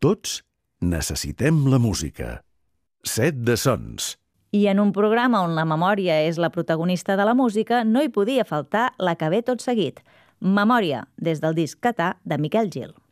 Tots necessitem la música. Set de sons. I en un programa on la memòria és la protagonista de la música, no hi podia faltar la que ve tot seguit. Memòria, des del disc Catà de Miquel Gil.